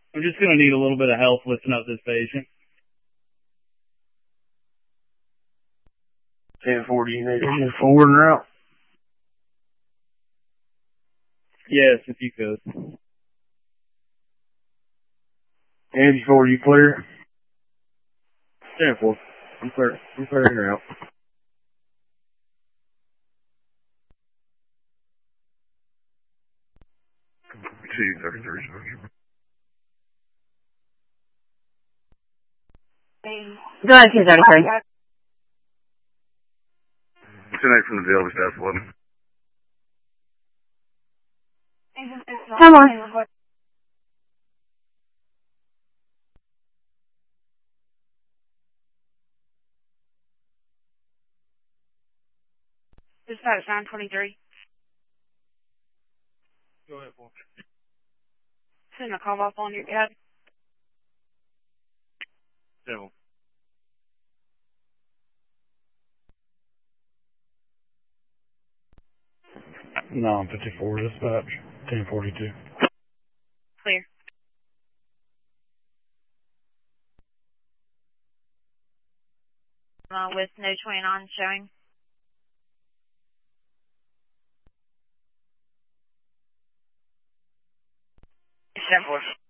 I'm just going to need a little bit of help lifting up this patient. 1040, you need to move forward and route? Yes, if you could. Angie 4, you clear? 10-4. I'm clear in route. Go ahead, 233. 10-8 from the Delta Staff 11. Come on. Dispatch 923. Go ahead, Paul. Send a call off on your cab. 7. No, 54 dispatch, 1042. Clear. With no 29 showing. Except for